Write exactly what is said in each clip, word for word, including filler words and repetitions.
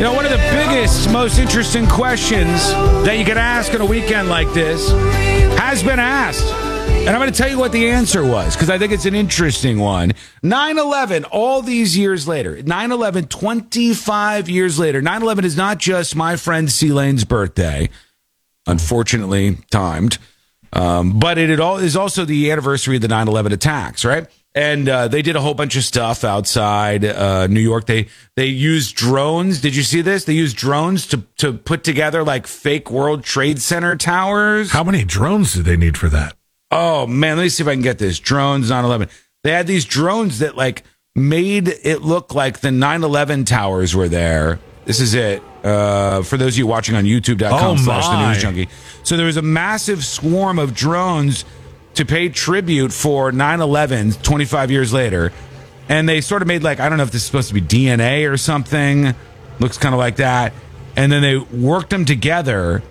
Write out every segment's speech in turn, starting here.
You know, one of the biggest, most interesting questions that you can ask on a weekend like this has been asked. And I'm going to tell you what the answer was, because I think it's an interesting one. nine eleven, all these years later, nine eleven, twenty-five years later. nine eleven is not just my friend C-Lane's birthday, unfortunately timed, um, but it is also the anniversary of the nine eleven attacks, right? And uh, they did a whole bunch of stuff outside uh, New York. They they used drones. Did you see this? They used drones to, to put together like fake World Trade Center towers. How many drones did they need for that? Oh, man, let me see if I can get this. Drones, nine eleven. They had these drones that like made it look like the nine eleven towers were there. This is it. Uh, for those of you watching on youtube.com oh slash the news junkie. So there was a massive swarm of drones to pay tribute for nine eleven twenty-five years later. And they sort of made like, I don't know if this is supposed to be D N A or something. Looks kind of like that. And then they worked them together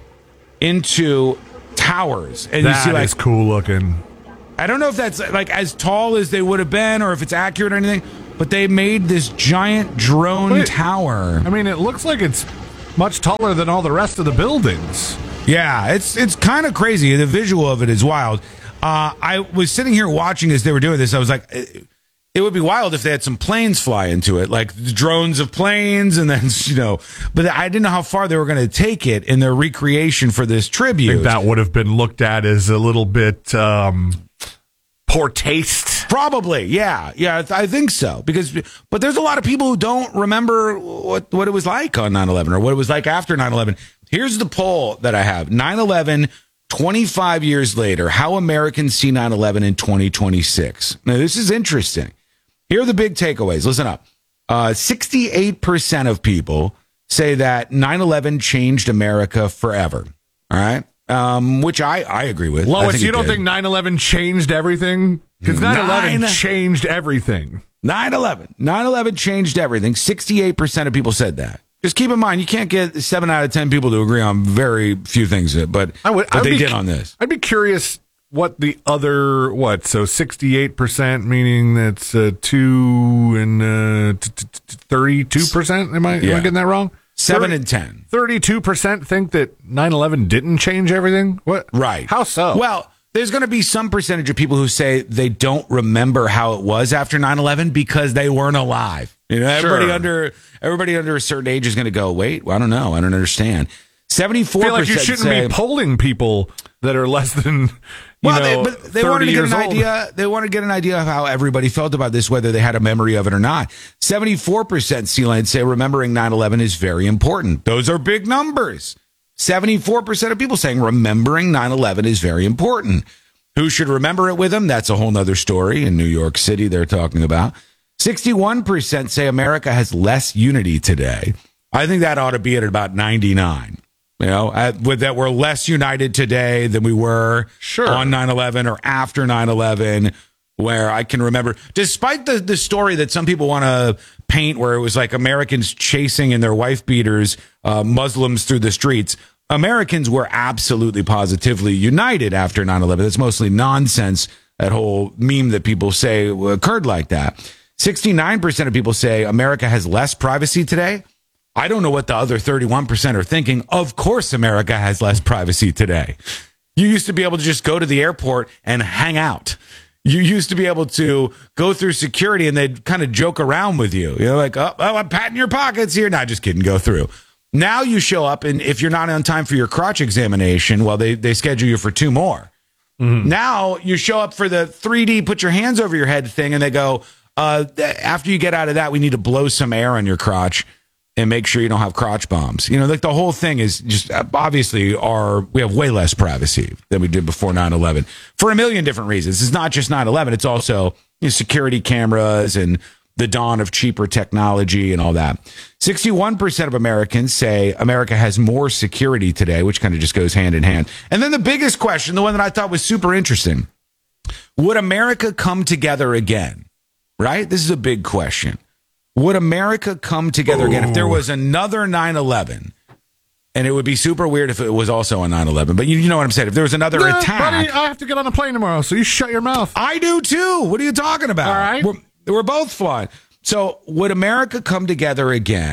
into towers. And that you see, like, is cool looking. I don't know if that's like as tall as they would have been or if it's accurate or anything, but they made this giant drone Wait, tower. I mean, it looks like it's much taller than all the rest of the buildings. Yeah, it's it's kind of crazy. The visual of it is wild. Uh, I was sitting here watching as they were doing this. I was like, it, it would be wild if they had some planes fly into it, like the drones of planes, and then, you know, but I didn't know how far they were going to take it in their recreation for this tribute. I think that would have been looked at as a little bit um, poor taste. Probably, yeah, yeah, I think so. Because, but there's a lot of people who don't remember what what it was like on nine eleven or what it was like after nine eleven. Here's the poll that I have: nine eleven. twenty-five years later, how Americans see nine eleven in twenty twenty-six. Now, this is interesting. Here are the big takeaways. Listen up. Uh, sixty-eight percent of people say that nine eleven changed America forever. All right? Um, which I, I agree with. Lois, you don't did. think nine eleven changed everything? Because nine eleven changed everything. nine eleven. nine eleven changed everything. sixty-eight percent of people said that. Just keep in mind, you can't get seven out of ten people to agree on very few things, but, I would, but I would they be, did on this. I'd be curious what the other, what, so sixty-eight percent, meaning that's uh, two and uh, thirty-two percent? Am I, yeah. am I getting that wrong? seven thirty, and ten. thirty-two percent think that nine eleven didn't change everything? What? Right. How so? Well, there's going to be some percentage of people who say they don't remember how it was after nine eleven because they weren't alive. You know, everybody sure. under everybody under a certain age is going to go, wait, well, I don't know. I don't understand. seventy-four percent I feel like you shouldn't say, be polling people that are less than, you well, know, they, but they wanted to get an old. idea. They wanted to get an idea of how everybody felt about this, whether they had a memory of it or not. seventy-four percent C-Lane say remembering nine eleven is very important. Those are big numbers. seventy-four percent of people saying remembering nine eleven is very important. Who should remember it with them? That's a whole nother story. In New York City, they're talking about. sixty-one percent say America has less unity today. I think that ought to be at about ninety-nine. You know, at, with that we're less united today than we were sure. on nine eleven or after nine eleven, where I can remember, despite the, the story that some people want to paint where it was like Americans chasing in their wife beaters uh, Muslims through the streets, Americans were absolutely positively united after nine eleven. That's mostly nonsense, that whole meme that people say occurred like that. sixty-nine percent of people say America has less privacy today. I don't know what the other thirty-one percent are thinking. Of course, America has less privacy today. You used to be able to just go to the airport and hang out. You used to be able to go through security and they'd kind of joke around with you. You're like, oh, oh, I'm patting your pockets here. Not just kidding, go through. Now you show up, and if you're not on time for your crotch examination, well, they, they schedule you for two more. Mm-hmm. Now you show up for the three D put your hands over your head thing, and they go, uh, after you get out of that, we need to blow some air on your crotch and make sure you don't have crotch bombs. You know, like the whole thing is just obviously our, we have way less privacy than we did before nine eleven for a million different reasons. It's not just nine eleven. It's also, you know, security cameras and the dawn of cheaper technology and all that. sixty-one percent of Americans say America has more security today, which kind of just goes hand in hand. And then the biggest question, the one that I thought was super interesting, would America come together again? Right? This is a big question. Would America come together again if there was another nine eleven? And it would be super weird if it was also a nine eleven. But you, you know what I'm saying. If there was another yeah, attack. Buddy, I have to get on a plane tomorrow, so you shut your mouth. I do too. What are you talking about? All right. We're, we're both flying. So would America come together again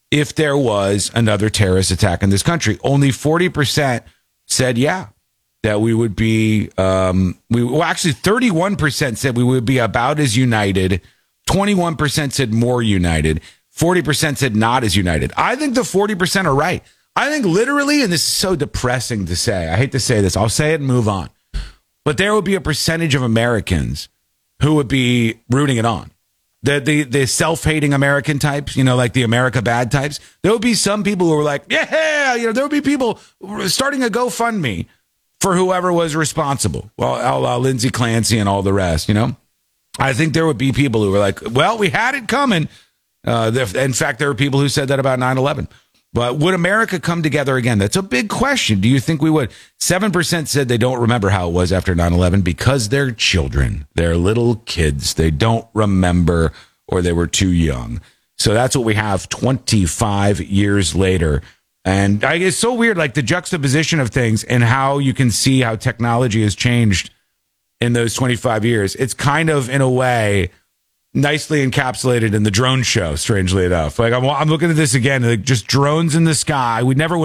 if there was another terrorist attack in this country. Only forty percent said, yeah, that we would be, um, we well, actually thirty-one percent said we would be about as united. twenty-one percent said more united. forty percent said not as united. I think the forty percent are right. I think literally, and this is so depressing to say, I hate to say this, I'll say it and move on. But there would be a percentage of Americans who would be rooting it on. The, the, the self-hating American types, you know, like the America bad types. There would be some people who were like, yeah, you know, there would be people starting a GoFundMe for whoever was responsible. Well, uh, Lindsey Clancy and all the rest, you know. I think there would be people who were like, well, we had it coming. Uh, there, in fact, there were people who said that about nine eleven. But would America come together again? That's a big question. Do you think we would? seven percent said they don't remember how it was after nine eleven because they're children. They're little kids. They don't remember, or they were too young. So that's what we have twenty-five years later. And I, it's so weird, like the juxtaposition of things and how you can see how technology has changed in those twenty-five years. It's kind of, in a way, nicely encapsulated in the drone show, strangely enough. Like I'm, I'm looking at this again, like just drones in the sky. We never would